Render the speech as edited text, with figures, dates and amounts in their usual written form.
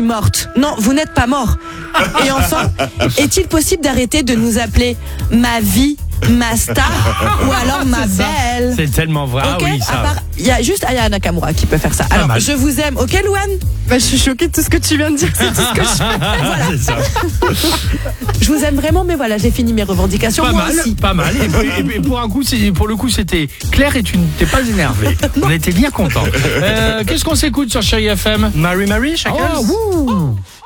suis morte. Non, vous n'êtes pas mort. Et enfin, est-il possible d'arrêter de nous appeler ma vie, ma star ou alors ma belle? C'est tellement vrai. Ok, Ah oui, ça. à part, il y a juste Aya Nakamura qui peut faire ça. Alors, mal. je vous aime, ok Louane? Bah, je suis choquée de tout ce que tu viens de dire. C'est tout ce que je fais. C'est ça. Je vous aime vraiment, mais voilà, j'ai fini mes revendications. Pas Moi mal, aussi. pas mal. Et pour le coup, c'était clair et tu n'étais pas énervé. On était bien contents. Qu'est-ce qu'on s'écoute sur Chérie FM? Marie, Shackles. Oh, wouh.